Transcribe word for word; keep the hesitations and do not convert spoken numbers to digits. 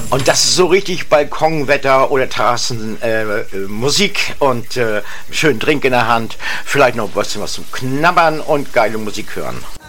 Und das ist so richtig Balkonwetter oder Terrassen äh, äh, Musik und äh, schön Drink in der Hand, vielleicht noch was, was zum Knabbern und geile Musik hören.